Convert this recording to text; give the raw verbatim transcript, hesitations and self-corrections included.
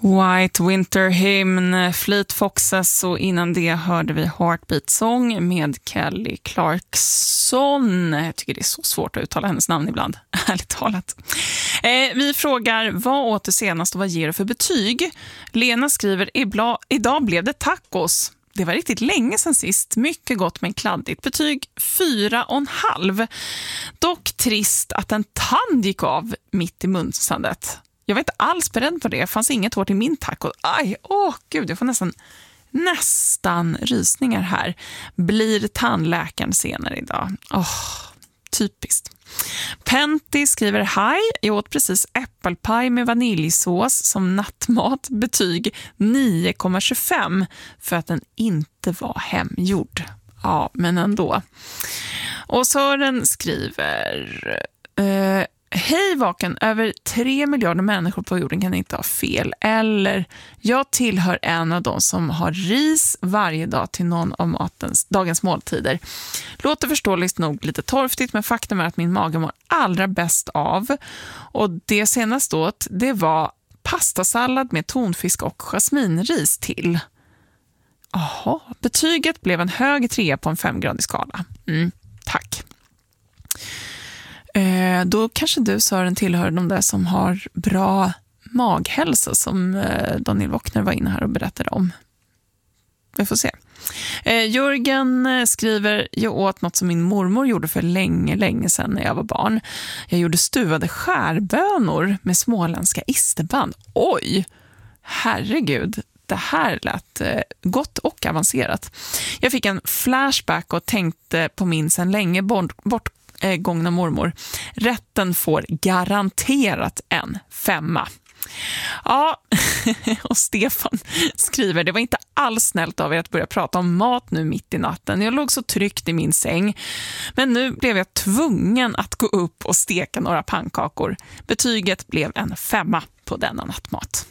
White Winter Hymn, Fleet Foxes, och innan det hörde vi Heartbeat Song med Kelly Clarkson. Jag tycker det är så svårt att uttala hennes namn ibland, ärligt talat. Eh, vi frågar, vad åt du senast och vad ger du för betyg? Lena skriver, Ibla, idag blev det tacos. Det var riktigt länge sedan sist. Mycket gott men kladdigt. Betyg fyra och en halv. Dock trist att en tand gick av mitt i munsandet. Jag var inte alls beredd på det. Det fanns inget hår till min taco. Aj, åh gud, jag får nästan, nästan rysningar här. Blir tandläkaren senare idag? Åh, typiskt. Penty skriver, hej, jag åt precis äppelpaj med vaniljsås som nattmat. Betyg nio komma tjugofem för att den inte var hemgjord. Ja, men ändå. Och Sören skriver... Eh, Hej vaken, över tre miljarder människor på jorden kan inte ha fel. Eller, jag tillhör en av de som har ris varje dag till någon av matens, dagens måltider. Låter förståeligt nog lite torftigt, men faktum är att min mage mår allra bäst av. Och det senaste åt, det var pastasallad med tonfisk och jasminris till. Jaha, betyget blev en hög trea på en femgradig skala. Mm, tack. Eh, då kanske du, Sören, tillhör de där som har bra maghälsa som eh, Daniel Wockner var inne här och berättade om. Vi får se. Eh, Jörgen skriver, jag åt något som min mormor gjorde för länge, länge sedan när jag var barn. Jag gjorde stuvade skärbönor med småländska isterband. Oj, herregud. Det här lät eh, gott och avancerat. Jag fick en flashback och tänkte på min sedan länge bort, bort gångna mormor. Rätten får garanterat en femma. Ja, och Stefan skriver, det var inte alls snällt av er att börja prata om mat nu mitt i natten. Jag låg så tryggt i min säng. Men nu blev jag tvungen att gå upp och steka några pannkakor. Betyget blev en femma på denna nattmat.